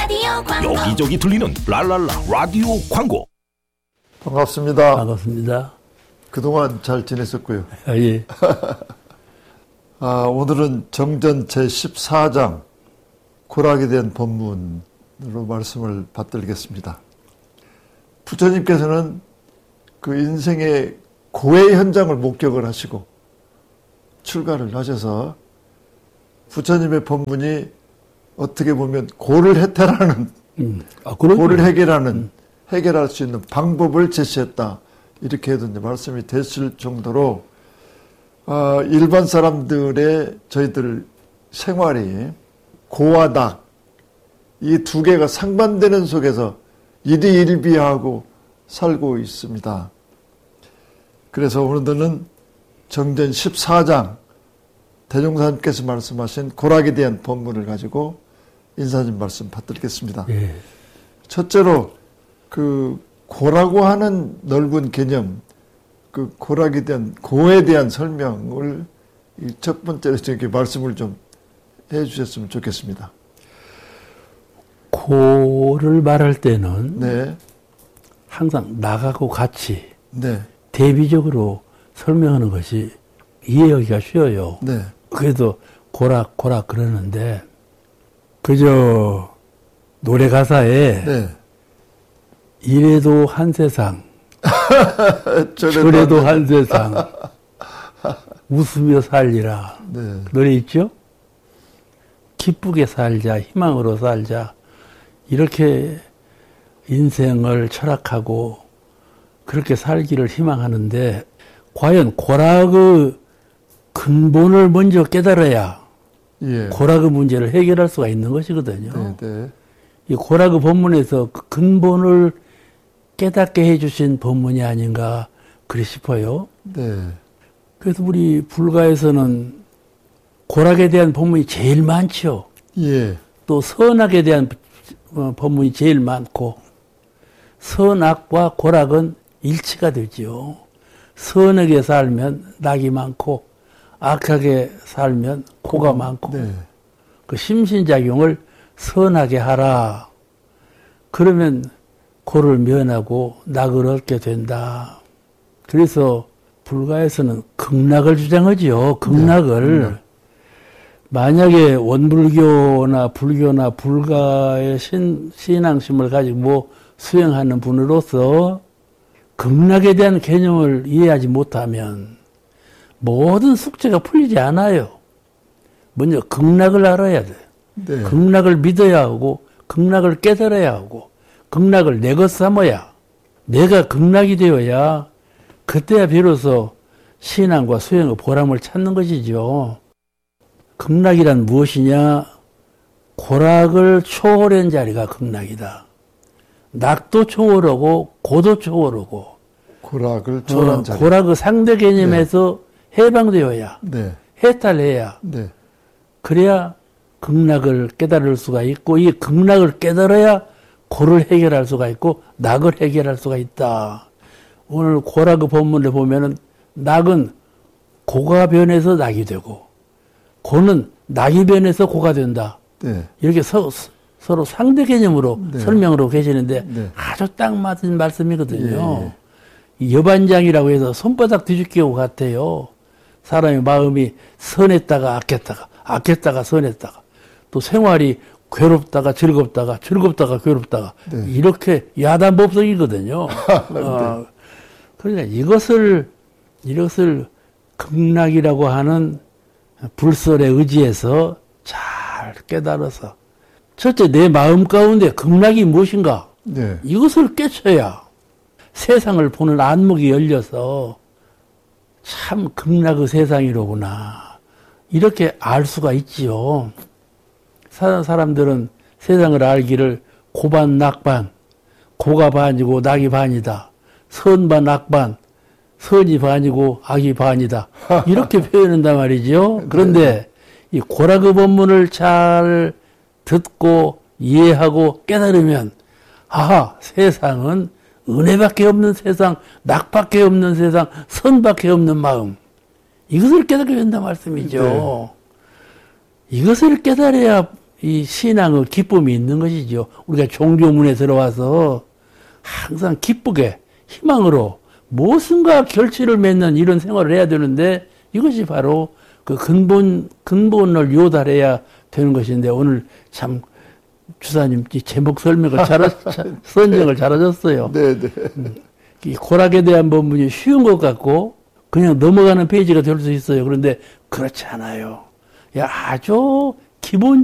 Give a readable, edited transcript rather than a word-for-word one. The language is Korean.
여기저기 들리는 랄랄라 라디오 광고. 반갑습니다. 반갑습니다. 그동안 잘 지냈었고요. 예. 오늘은 정전 제14장 고락에 대한 본문으로 말씀을 받들겠습니다. 부처님께서는 그 인생의 고해 현장을 목격을 하시고 출가를 하셔서 부처님의 본문이 어떻게 보면 고를 해탈하는, 고를 해결하는, 해결할 수 있는 방법을 제시했다. 이렇게 해도 말씀이 됐을 정도로 일반 사람들의 저희들 생활이 고와 낙, 이 두 개가 상반되는 속에서 일희일비하고 살고 있습니다. 그래서 오늘은 정전 14장 대종사님께서 말씀하신 고락에 대한 본문을 가지고 인사님 말씀 받들겠습니다. 예. 첫째로 그 고라고 하는 넓은 개념, 그 고락에 대한 고에 대한 설명을 첫 번째로 이렇게 말씀을 좀 해주셨으면 좋겠습니다. 고를 말할 때는 네. 항상 나하고 같이 네. 대비적으로 설명하는 것이 이해하기가 쉬워요. 네. 그래도 고락 그러는데 그저 노래 가사에 네. 이래도 한 세상 저래도 한 세상 웃으며 살리라. 네. 노래 있죠? 기쁘게 살자, 희망으로 살자. 이렇게 인생을 철학하고 그렇게 살기를 희망하는데 과연 고락의 근본을 먼저 깨달아야 예. 고락의 문제를 해결할 수가 있는 것이거든요. 네, 네. 이 고락의 본문에서 그 근본을 깨닫게 해주신 본문이 아닌가 그리 싶어요. 네. 그래서 우리 불가에서는 고락에 대한 본문이 제일 많죠. 예. 또 선악에 대한 본문이 제일 많고 선악과 고락은 일치가 되지요. 선하게 살면 낙이 많고 악하게 살면 고가 많고 네. 그 심신작용을 선하게 하라. 그러면 고를 면하고 낙을 얻게 된다. 그래서 불가에서는 극락을 주장하지요. 극락을. 네. 만약에 원불교나 불교나 불가의 신앙심을 가지고 수행하는 분으로서 극락에 대한 개념을 이해하지 못하면 모든 숙제가 풀리지 않아요. 먼저 극락을 알아야 돼. 네. 극락을 믿어야 하고 극락을 깨달아야 하고 극락을 내 것 삼아야 내가 극락이 되어야 그때야 비로소 신앙과 수행의 보람을 찾는 것이죠. 극락이란 무엇이냐? 고락을 초월한 자리가 극락이다. 낙도 초월하고 고도 초월하고 고락을 초월한 자리. 고락의 상대 개념에서 해방되어야 네. 해탈해야 네. 그래야 극락을 깨달을 수가 있고 이 극락을 깨달아야 고를 해결할 수가 있고 낙을 해결할 수가 있다. 오늘 고락의 본문을 보면은 낙은 고가 변해서 낙이 되고 고는 낙이 변해서 고가 된다. 네. 이렇게 서로 상대 개념으로 네. 설명을 하고 계시는데 네. 아주 딱 맞은 말씀이거든요. 예, 예. 이 여반장이라고 해서 손바닥 뒤집기하고 같아요. 사람의 마음이 선했다가 악했다가 악했다가 선했다가 또 생활이 괴롭다가 즐겁다가 괴롭다가 네. 이렇게 야단법석이거든요. 네. 그러니까 이것을 극락이라고 하는 불설에 의지해서 잘 깨달아서 첫째 내 마음 가운데 극락이 무엇인가 네. 이것을 깨쳐야 세상을 보는 안목이 열려서 참 극락의 세상이로구나 이렇게 알 수가 있지요. 사람들은 세상을 알기를 고반 낙반 고가 반이고 낙이 반이다. 선반 악반 선이 반이고 악이 반이다. 이렇게 표현한단 말이죠. 그런데 이 고락의 본문을 잘 듣고 이해하고 깨달으면 아하 세상은 은혜밖에 없는 세상, 낙밖에 없는 세상, 선밖에 없는 마음 이것을 깨닫게 된다 말씀이죠. 네. 이것을 깨달아야 이 신앙의 기쁨이 있는 것이죠. 우리가 종교문에 들어와서 항상 기쁘게 희망으로 무엇인가 결실을 맺는 이런 생활을 해야 되는데 이것이 바로 그 근본을 요달해야 되는 것인데 오늘 참 주사님 제목 설명을 선정을 잘하셨어요. 네, 네. 이 고락에 대한 본문이 쉬운 것 같고 그냥 넘어가는 페이지가 될 수 있어요. 그런데 그렇지 않아요. 아주 기본